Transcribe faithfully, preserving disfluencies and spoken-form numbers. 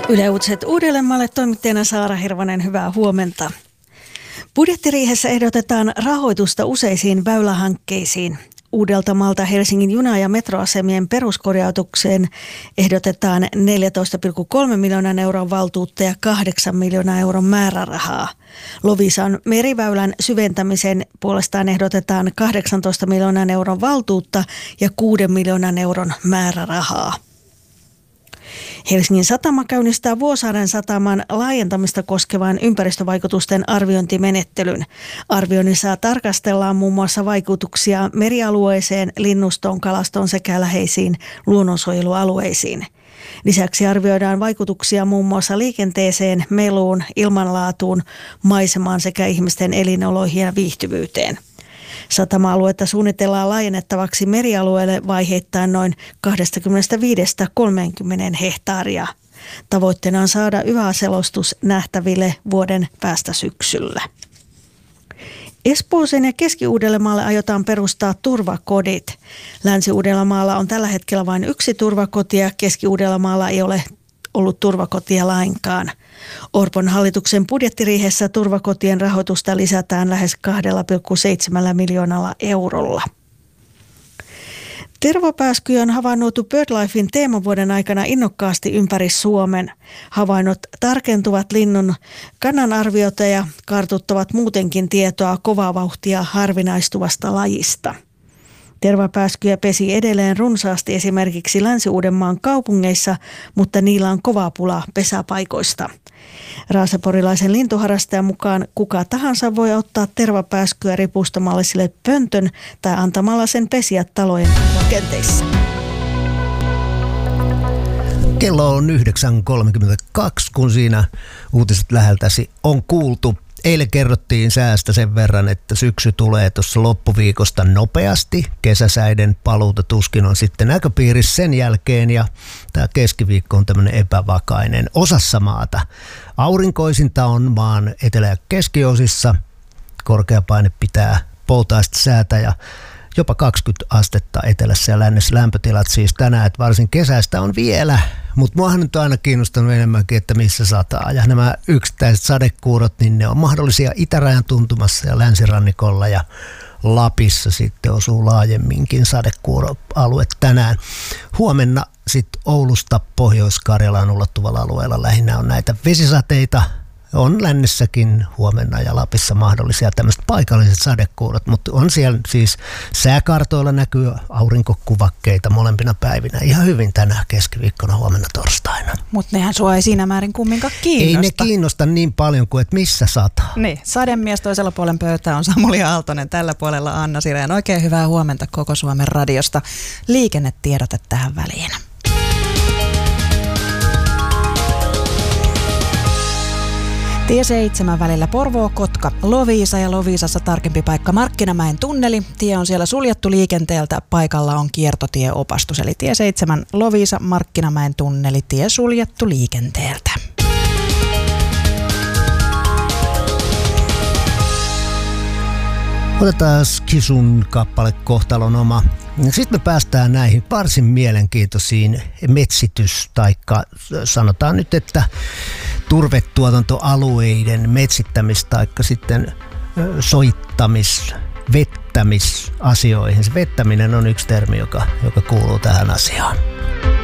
Yle Uutiset Uudellemaalle, toimittajana Saara Hirvonen, hyvää huomenta. Budjettiriihessä ehdotetaan rahoitusta useisiin väylähankkeisiin. Uudeltamaalta Helsingin juna- ja metroasemien peruskorjautukseen ehdotetaan neljätoista pilkku kolme miljoonan euron valtuutta ja kahdeksan miljoonan euron määrärahaa. Loviisan meriväylän syventämisen puolestaan ehdotetaan kahdeksantoista miljoonan euron valtuutta ja kuuden miljoonan euron määrärahaa. Helsingin satama käynnistää Vuosaaren sataman laajentamista koskevan ympäristövaikutusten arviointimenettelyn. Arvioinnissa tarkastellaan muun muassa vaikutuksia merialueeseen, linnustoon, kalastoon sekä läheisiin luonnonsuojelualueisiin. Lisäksi arvioidaan vaikutuksia muun muassa liikenteeseen, meluun, ilmanlaatuun, maisemaan sekä ihmisten elinoloihin ja viihtyvyyteen. Satama-aluetta suunnitellaan laajennettavaksi merialueelle vaiheittain noin kaksikymmentäviisi kolmekymmentä hehtaaria. Tavoitteena on saada Y V A-selostus nähtäville vuoden päästä syksyllä. Espooseen ja Keski-Uudellemaalle aiotaan perustaa turvakodit. Länsi-Uudellamaalla on tällä hetkellä vain yksi turvakoti ja Keski-Uudellamaalla ei ole ollut turvakotia lainkaan. Orpon hallituksen budjettiriihessä turvakotien rahoitusta lisätään lähes kaksi pilkku seitsemän miljoonalla eurolla. Tervapääskyjä on havainnoitu BirdLifein teemavuoden aikana innokkaasti ympäri Suomen. Havainnot tarkentuvat linnun kannanarviota ja kartuttavat muutenkin tietoa kovaa vauhtia harvinaistuvasta lajista. Tervapääskyjä pesi edelleen runsaasti esimerkiksi Länsi-Uudenmaan kaupungeissa, mutta niillä on kova pula pesäpaikoista. Raaseporilaisen lintuharrastajan mukaan kuka tahansa voi ottaa tervapääskyä ripustamalla sille pöntön tai antamalla sen pesiä talojen rakenteissa. Kello on yhdeksän kolmekymmentäkaksi, kun siinä uutiset läheltäsi on kuultu. Eilen kerrottiin säästä sen verran, että syksy tulee tuossa loppuviikosta nopeasti. Kesäsäiden paluuta tuskin on sitten näköpiirissä sen jälkeen ja tämä keskiviikko on tämmöinen epävakainen osassa maata. Aurinkoisinta on maan etelä- ja keskiosissa. Korkea paine pitää poutaista säätä ja jopa kaksikymmentä astetta etelässä ja lännessä lämpötilat siis tänään, että varsin kesäistä on vielä. Mutta muahan nyt on aina kiinnostanut enemmänkin, että missä sataa. Ja nämä yksittäiset sadekuurot, niin ne on mahdollisia itärajan tuntumassa ja länsirannikolla ja Lapissa sitten osuu laajemminkin sadekuuroalue tänään. Huomenna sitten Oulusta Pohjois-Karjalaan ulottuvalla alueella lähinnä on näitä vesisateita. On lännessäkin huomenna ja Lapissa mahdollisia tämmöiset paikalliset sadekuurot, mutta on siellä siis sääkartoilla näkyy aurinkokuvakkeita molempina päivinä ihan hyvin tänään keskiviikkona, huomenna torstaina. Mutta nehän sua ei siinä määrin kumminkaan kiinnosta. Ei ne kiinnosta niin paljon kuin, että missä sataa. Niin, sademies toisella puolen pöytää on Samuli Aaltonen, tällä puolella Anna Sireen. Oikein hyvää huomenta koko Suomen radiosta. Liikennetiedote tähän väliin. Tie seitsemän välillä Porvoo-Kotka, Loviisa ja Loviisassa tarkempi paikka Markkinamäen tunneli. Tie on siellä suljettu liikenteeltä, paikalla on kiertotieopastus. Eli tie seitsemän Loviisa, Markkinamäen tunneli, tie suljettu liikenteeltä. Otetaan Kisun kappale Kohtalon oma. Sitten me päästään näihin varsin mielenkiintoisiin metsitys- taikka sanotaan nyt, että turvetuotantoalueiden metsittämis- taikka sitten soittamis-, vettämisasioihin. Se vettäminen on yksi termi, joka, joka kuuluu tähän asiaan.